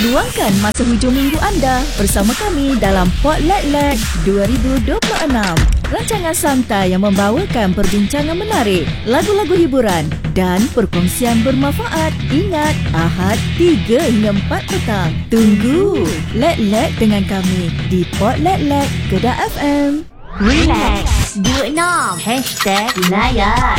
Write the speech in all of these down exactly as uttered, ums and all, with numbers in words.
Luangkan masa hujung minggu anda bersama kami dalam Potluck dua ribu dua puluh enam. Rancangan santai yang membawakan perbincangan menarik, lagu-lagu hiburan dan perkongsian bermanfaat. Ingat, Ahad tiga hingga empat petang. Tunggu Lek-Lek dengan kami di Potluck Kedah F M. Relax dua puluh enam Hashtag Layan.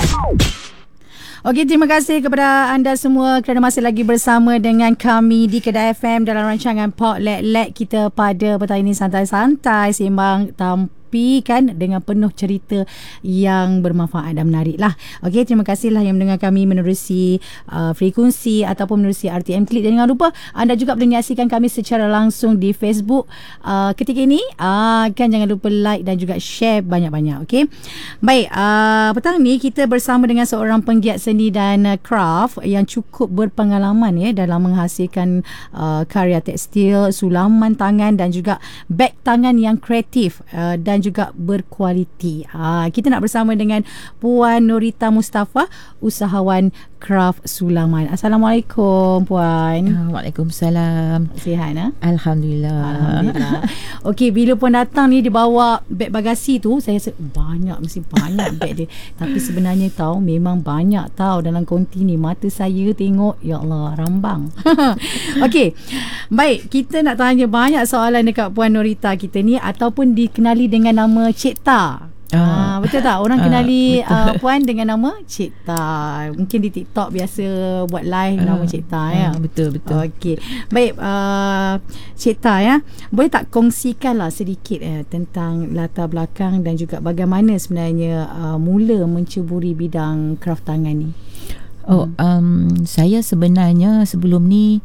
Okey, terima kasih kepada anda semua kerana masih lagi bersama dengan kami di Kedah F M dalam rancangan Potluck kita pada petang ini, santai-santai sembang tapi kan dengan penuh cerita yang bermanfaat dan menarik lah. Okey, terima kasihlah yang mendengar kami menerusi uh, frekuensi ataupun menerusi R T M Klik. Dan jangan lupa anda juga boleh menyaksikan kami secara langsung di Facebook uh, ketika ini. Uh, kan jangan lupa like dan juga share banyak-banyak. Okey. Baik, uh, petang ni kita bersama dengan seorang penggiat seni dan uh, craft yang cukup berpengalaman ya dalam menghasilkan uh, karya tekstil, sulaman tangan dan juga beg tangan yang kreatif uh, dan juga berkualiti. Ha, kita nak bersama dengan Puan Norita Mustafa, usahawan craft sulaman. Assalamualaikum Puan. Waalaikumsalam. Sihat ha? Alhamdulillah. Alhamdulillah. Okey, bila Puan datang ni dia bawa beg bagasi tu, saya rasa banyak, mesti banyak beg dia. Tapi sebenarnya tahu memang banyak tahu dalam konti ni. Mata saya tengok, ya Allah, rambang. Okey. Baik, kita nak tanya banyak soalan dekat Puan Norita kita ni ataupun dikenali dengan nama Cik Ta. Ah, betul tak? Orang kenali uh, Puan dengan nama Cik Ta. Mungkin di TikTok biasa buat live uh, nama Cik Ta ya. Uh, betul betul. Okey. Baik, uh, Cik Ta ya. Boleh tak kongsikanlah sedikit eh, tentang latar belakang dan juga bagaimana sebenarnya uh, mula menceburi bidang craft tangan ni? Oh, hmm. um, saya sebenarnya sebelum ni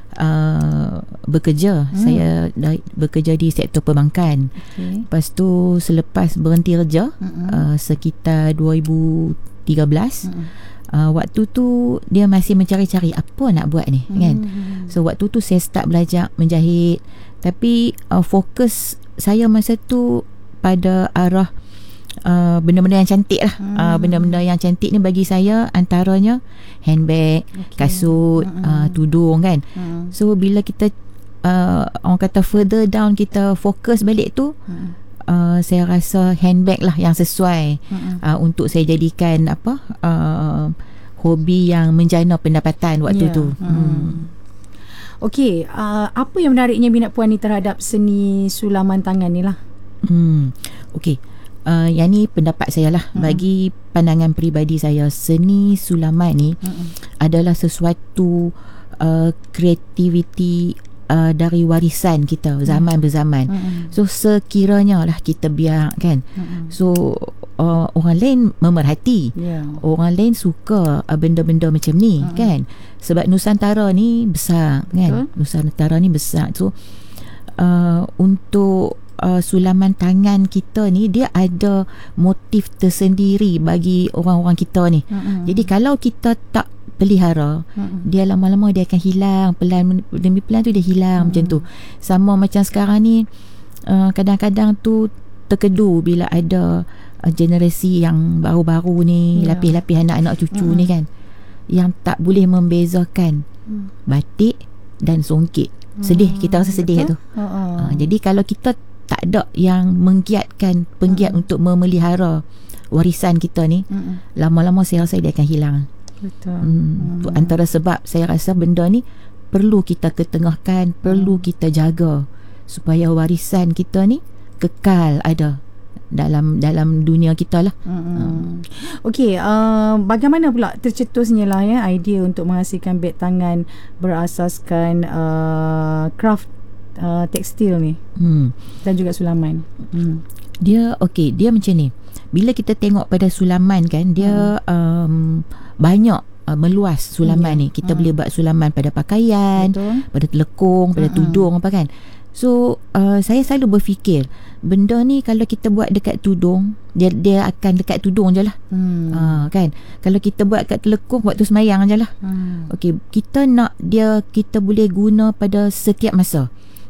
Uh, bekerja. hmm. Saya dah bekerja di sektor perbankan. Okay. Lepas tu selepas berhenti kerja hmm. uh, sekitar dua ribu tiga belas, hmm. uh, waktu tu dia masih mencari-cari apa nak buat ni, hmm. kan. So waktu tu saya start belajar menjahit, tapi uh, fokus saya masa tu pada arah Uh, benda-benda yang cantik lah. hmm. uh, Benda-benda yang cantik ni bagi saya antaranya handbag, okay. kasut, hmm. uh, tudung kan. hmm. So bila kita uh, orang kata further down, kita fokus balik tu, hmm. uh, saya rasa handbag lah yang sesuai hmm. uh, untuk saya jadikan apa uh, hobi yang menjana pendapatan waktu yeah. tu. hmm. Hmm. Okey, uh, apa yang menariknya minat Puan ni terhadap seni sulaman tangan ni lah? hmm. Okey, Uh, yang ni pendapat saya lah. Mm-hmm. Bagi pandangan peribadi saya, seni sulaman ni mm-hmm. adalah sesuatu uh, kreativiti uh, dari warisan kita zaman mm-hmm. berzaman. Mm-hmm. So sekiranya lah kita biar kan, mm-hmm. so uh, orang lain memerhati, yeah. orang lain suka uh, benda-benda macam ni, mm-hmm. kan. Sebab Nusantara ni besar kan. Betul? Nusantara ni besar. So uh, untuk Uh, sulaman tangan kita ni, dia ada motif tersendiri bagi orang-orang kita ni. Mm-hmm. Jadi kalau kita tak pelihara, mm-hmm. dia lama-lama dia akan hilang, pelan demi pelan tu dia hilang, mm-hmm. macam tu. Sama macam sekarang ni, uh, kadang-kadang tu terkedu bila ada uh, generasi yang baru-baru ni, yeah. lapis-lapis anak-anak cucu mm-hmm. ni kan, yang tak boleh membezakan mm. batik dan songkit. Sedih, mm. kita rasa sedih. Betul? tu. Uh-uh. Uh, jadi kalau kita tak ada yang menggiatkan, penggiat mm. untuk memelihara warisan kita ni, mm. lama-lama saya rasa dia akan hilang. Betul. Hmm. Mm. Antara sebab saya rasa benda ni perlu kita ketengahkan, perlu mm. kita jaga supaya warisan kita ni kekal ada dalam dalam dunia kita lah. Mm-hmm. Hmm. Okey, uh, bagaimana pula tercetusnya lah ya idea untuk menghasilkan beg tangan berasaskan uh, craft Uh, tekstil ni hmm. dan juga sulaman. hmm. Dia okey, dia macam ni. Bila kita tengok pada sulaman kan, dia hmm. um, banyak uh, meluas sulaman hmm. ni. Kita hmm. boleh buat sulaman pada pakaian, betul. Pada telekung, pada hmm. tudung apa kan. So uh, saya selalu berfikir benda ni kalau kita buat dekat tudung, dia dia akan dekat tudung je lah. hmm. uh, kan. Kalau kita buat kat telekung, waktu semayang je lah. hmm. Okey, kita nak dia kita boleh guna pada setiap masa.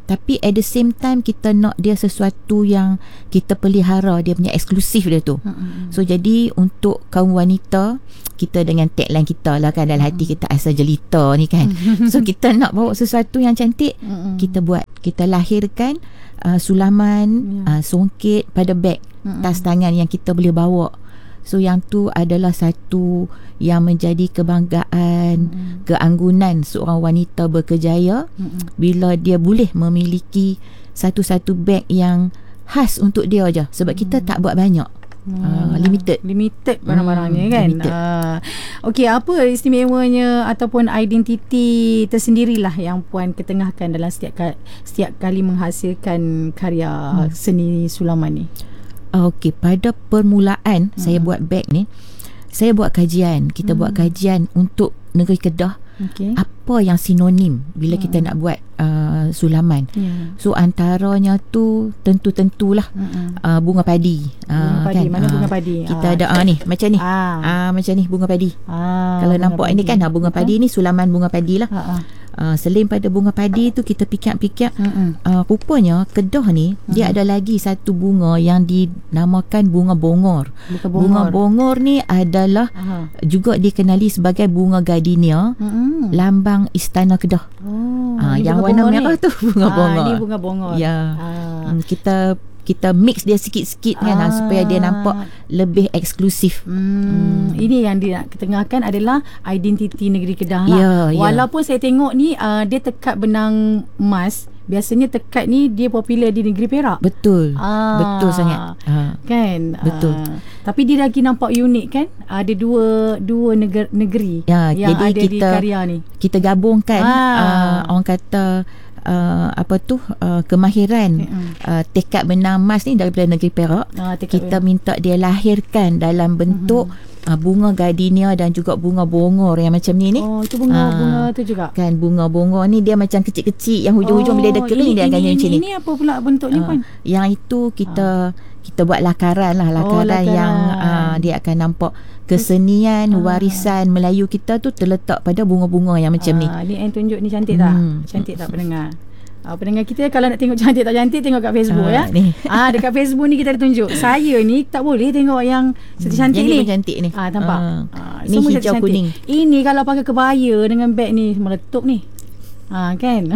Tapi at the same time kita nak dia sesuatu yang kita pelihara, dia punya eksklusif dia tu. Mm-hmm. So jadi untuk kaum wanita, kita dengan tagline kita lah kan, dalam hati kita asal jelita ni kan. So kita nak bawa sesuatu yang cantik, mm-hmm. kita buat, kita lahirkan uh, sulaman, yeah. uh, songket pada beg, mm-hmm. tas tangan yang kita boleh bawa. So yang tu adalah satu yang menjadi kebanggaan, mm. keanggunan seorang wanita berkejaya, mm. bila dia boleh memiliki satu-satu beg yang khas untuk dia aja, sebab mm. kita tak buat banyak. Hmm. Uh, limited limited barang-barangnya, hmm, kan. Uh, Okey, apa istimewanya ataupun identiti tersendirilah yang puan ketengahkan dalam setiap setiap kali menghasilkan karya hmm. seni sulaman ni? Okey, pada permulaan hmm. saya buat beg ni, saya buat kajian. Kita hmm. buat kajian untuk negeri Kedah. Okay. Apa yang sinonim bila hmm. kita nak buat uh, sulaman. Yeah. So antaranya tu tentu-tentulah hmm. uh, bunga padi. Bunga uh, padi, kan? Mana bunga padi? Kita ah, ada ah, ni macam ni. Ah. Ah, macam ni bunga padi. Ah, kalau nampak padi. Ini kan ah, bunga padi ni sulaman bunga padi lah. Ah, ah. Uh, selain pada bunga padi tu kita pikir-pikir, uh, rupanya Kedah ni Mm-mm. dia ada lagi satu bunga yang dinamakan bunga bongor. Bunga bongor, bunga bongor ni adalah Aha. juga dikenali sebagai bunga gardenia, Mm-mm. lambang Istana Kedah. Oh, uh, yang warna merah ni tu bunga ah, bongor. Ini bunga bongor. Ya. Ah. Um, kita kita mix dia sikit-sikit kan, ah. supaya dia nampak lebih eksklusif. Hmm. Hmm. Ini yang dia nak ketengahkan adalah identiti negeri Kedah lah. Yeah, Walaupun yeah. saya tengok ni uh, dia tekat benang emas. Biasanya tekat ni dia popular di negeri Perak. Betul. Ah. Betul sangat. Ah. Kan? Betul. Ah. Tapi dia lagi nampak unik kan? Ada dua dua negeri, negeri ya, yang jadi ada kita, di karya ni. Kita gabungkan Ah. uh, orang kata Uh, apa tu uh, kemahiran uh, tekad benang emas ni daripada negeri Perak. Ah, kita minta dia lahirkan dalam bentuk mm-hmm. uh, bunga gardenia dan juga bunga bongor yang macam ni ni. Oh, itu bunga uh, bunga tu juga. Kan bunga bongor ni dia macam kecil-kecil yang hujung-hujung oh, bila dia kering dia akan jadi macam ni. Ini apa pula bentuknya uh, Puan? Yang itu kita uh. kita buat lakaran lah, lakaran, oh, lakaran. yang uh, dia akan nampak kesenian uh. warisan Melayu kita tu terletak pada bunga-bunga yang macam uh, ni. Ni yang tunjuk ni cantik tak? Hmm. Cantik tak pendengar? Uh, pendengar kita kalau nak tengok cantik tak cantik, tengok kat Facebook uh, ya. Ni. Ah, dekat Facebook ni kita ada tunjuk. Saya ni tak boleh tengok yang cantik-cantik yang ni. Yang cantik ni. Ah, nampak. Uh, ah, ini hijau kuning. Ini kalau pakai kebaya dengan beg ni meletup ni. Ha, kan?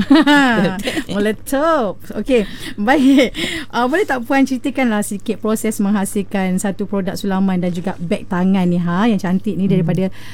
Meletup. Okey, baik. Uh, boleh tak Puan ceritakanlah sikit proses menghasilkan satu produk sulaman dan juga beg tangan ni ha, yang cantik ni daripada